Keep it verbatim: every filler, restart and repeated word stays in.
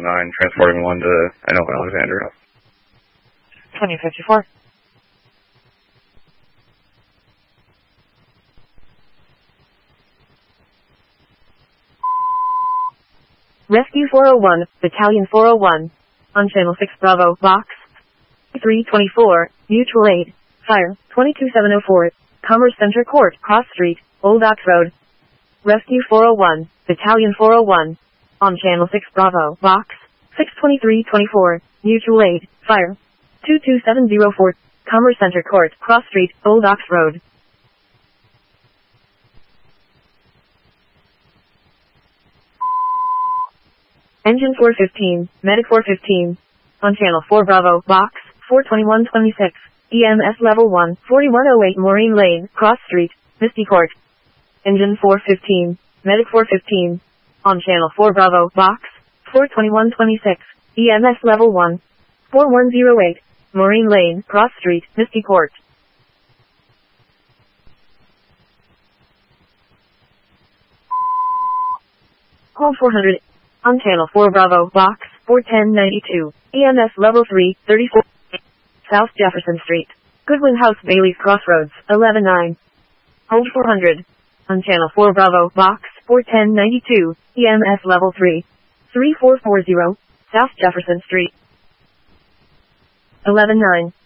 oh nine, transporting one to Nova Alexandria. twenty fifty-four. Rescue four oh one, Battalion four oh one. On Channel six Bravo, Box three twenty-four, Mutual Aid. Fire, twenty-two seven oh four, Commerce Center Court, Cross Street, Old Ox Road. Rescue four oh one, Battalion four oh one. On Channel six Bravo, Box six twenty-three twenty-four, Mutual Aid. Fire, two two seven oh four, Commerce Center Court, Cross Street, Old Ox Road. Engine four fifteen, Medic four fifteen. On Channel four Bravo, Box four twenty-one twenty-six, E M S Level one, forty-one oh eight Maureen Lane, Cross Street, Misty Court. Engine four fifteen, Medic four fifteen. On Channel four Bravo, Box four twenty-one twenty-six, E M S Level one, forty-one oh eight, Maureen Lane, Cross Street, Misty Court. Call four hundred. On Channel four Bravo, Box four ten ninety-two, E M S Level three, thirty-four, South Jefferson Street, Goodwin House, Bailey's Crossroads, eleven nine. Hold four hundred. On Channel four Bravo, Box four ten ninety-two, E M S Level three, thirty-four forty, South Jefferson Street, eleven nine.